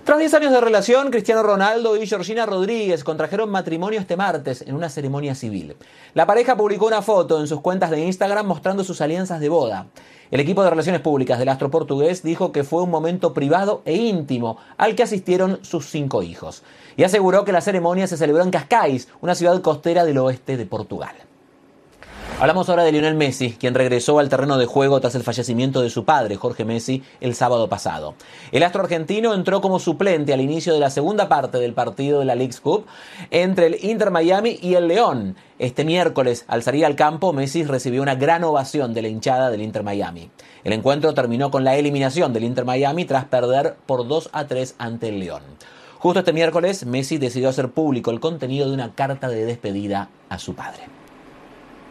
Tras 10 años de relación, Cristiano Ronaldo y Georgina Rodríguez contrajeron matrimonio este martes en una ceremonia civil. La pareja publicó una foto en sus cuentas de Instagram mostrando sus alianzas de boda. El equipo de relaciones públicas del astro portugués dijo que fue un momento privado e íntimo al que asistieron sus 5 hijos. Y aseguró que la ceremonia se celebró en Cascais, una ciudad costera del oeste de Portugal. Hablamos ahora de Lionel Messi, quien regresó al terreno de juego tras el fallecimiento de su padre, Jorge Messi, el sábado pasado. El astro argentino entró como suplente al inicio de la segunda parte del partido de la Leagues Cup entre el Inter Miami y el León. Este miércoles, al salir al campo, Messi recibió una gran ovación de la hinchada del Inter Miami. El encuentro terminó con la eliminación del Inter Miami tras perder por 2-3 ante el León. Justo este miércoles, Messi decidió hacer público el contenido de una carta de despedida a su padre.